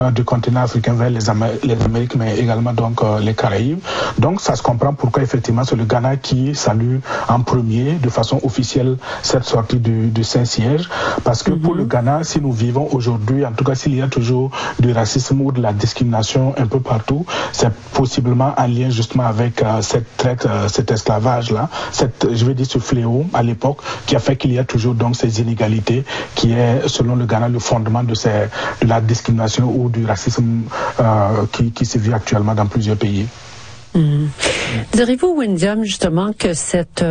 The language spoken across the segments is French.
du continent africain vers les Amériques, mais également donc les Caraïbes. Donc ça se comprend pourquoi effectivement c'est le Ghana qui salue en premier de façon officielle cette sortie du Saint-Siège, parce que pour le Ghana, si nous vivons aujourd'hui, en tout cas s'il y a toujours du racisme ou de la discrimination un peu partout, c'est possiblement en lien justement avec cette traite, cet esclavage-là, je veux dire ce fléau à l'époque qui a fait qu'il y a toujours donc ces inégalités qui est selon le Ghana le fondement de la discrimination ou du racisme qui se vit actuellement dans plusieurs pays. Direz-vous, Windham, justement, que cette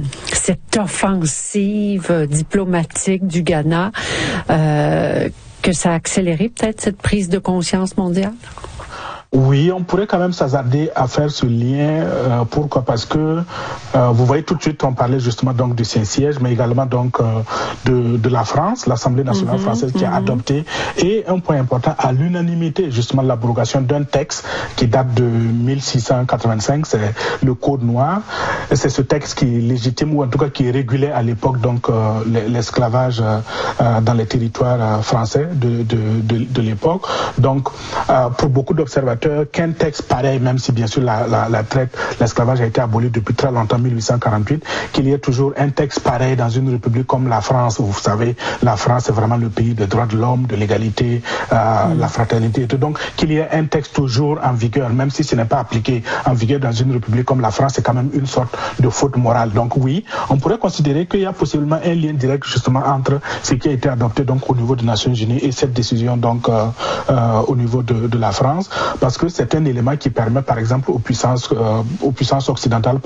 offensive diplomatique du Ghana, que ça a accéléré peut-être cette prise de conscience mondiale? Oui, on pourrait quand même s'hasarder à faire ce lien. Pourquoi? Parce que vous voyez tout de suite, on parlait justement donc du Saint-Siège, mais également donc de la France, l'Assemblée nationale française qui a adopté, et un point important, à l'unanimité justement l'abrogation d'un texte qui date de 1685, c'est le Code noir. C'est ce texte qui légitime ou en tout cas qui régulait à l'époque donc l'esclavage dans les territoires français de l'époque. Donc pour beaucoup d'observateurs, qu'un texte pareil, même si bien sûr la traite, l'esclavage a été aboli depuis très longtemps, 1848, qu'il y ait toujours un texte pareil dans une république comme la France. Vous savez, la France est vraiment le pays des droits de l'homme, de l'égalité, la fraternité et tout. Donc qu'il y ait un texte toujours en vigueur, même si ce n'est pas appliqué en vigueur dans une république comme la France, c'est quand même une sorte de faute morale. Donc oui, on pourrait considérer qu'il y a possiblement un lien direct justement entre ce qui a été adopté donc au niveau des Nations Unies et cette décision donc au niveau de la France. Parce que c'est un élément qui permet, par exemple, aux puissances occidentales,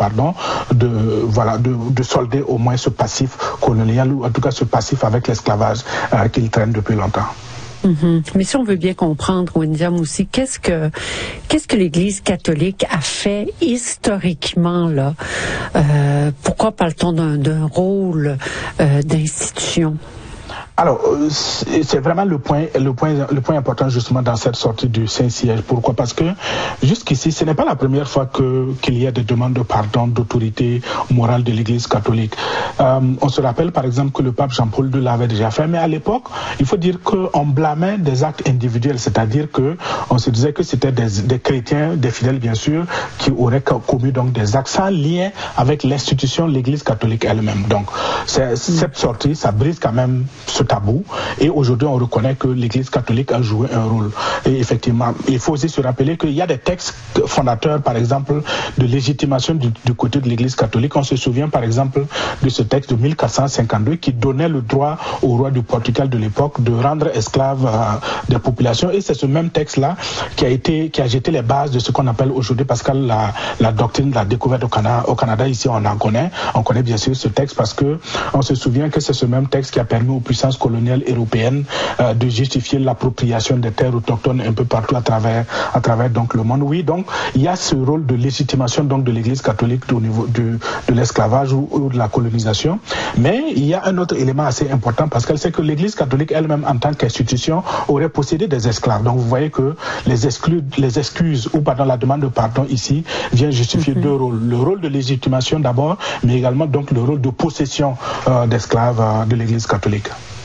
de solder au moins ce passif colonial, ou en tout cas ce passif avec l'esclavage qu'ils traînent depuis longtemps. Mais si on veut bien comprendre, Windham aussi, qu'est-ce que l'Église catholique a fait historiquement là? Pourquoi parle-t-on d'un rôle d'institution? Alors, c'est vraiment le point important justement dans cette sortie du Saint-Siège. Pourquoi? Parce que jusqu'ici, ce n'est pas la première fois qu'il y a des demandes de pardon d'autorité morale de l'Église catholique. On se rappelle par exemple que le pape Jean-Paul II l'avait déjà fait, mais à l'époque, il faut dire qu'on blâmait des actes individuels, c'est-à-dire que on se disait que c'était des chrétiens, des fidèles bien sûr, qui auraient commis donc des actes sans lien avec l'institution, l'Église catholique elle-même. Donc, cette sortie, ça brise quand même ce tabou, et aujourd'hui on reconnaît que l'Église catholique a joué un rôle. Et effectivement, il faut aussi se rappeler qu'il y a des textes fondateurs, par exemple, de légitimation du côté de l'Église catholique. On se souvient par exemple de ce texte de 1452 qui donnait le droit au roi du Portugal de l'époque de rendre esclaves des populations, et c'est ce même texte-là qui a jeté les bases de ce qu'on appelle aujourd'hui, parce que la doctrine de la découverte au Canada, ici on connaît bien sûr ce texte, parce que on se souvient que c'est ce même texte qui a permis aux puissances coloniales européennes de justifier l'appropriation des terres autochtones un peu partout à travers donc le monde. Oui, donc il y a ce rôle de légitimation donc de l'Église catholique au niveau de l'esclavage ou de la colonisation, mais il y a un autre élément assez important, parce qu'elle sait que l'Église catholique elle-même en tant qu'institution aurait possédé des esclaves. Donc vous voyez que les excuses ou la demande de pardon ici vient justifier deux rôles: le rôle de légitimation d'abord, mais également donc le rôle de possession d'esclaves de l'Église catholique.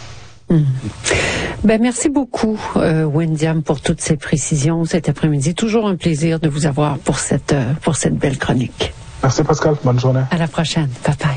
Merci beaucoup, Windham, pour toutes ces précisions cet après-midi. Toujours un plaisir de vous avoir pour cette belle chronique. Merci Pascal, bonne journée. À la prochaine. Bye bye.